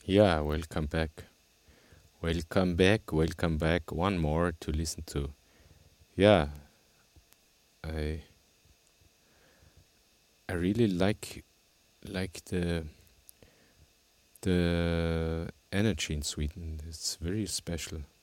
Yeah, welcome back. Welcome back, welcome back. One more to listen to. Yeah, I I really like the energy in Sweden. It's very special.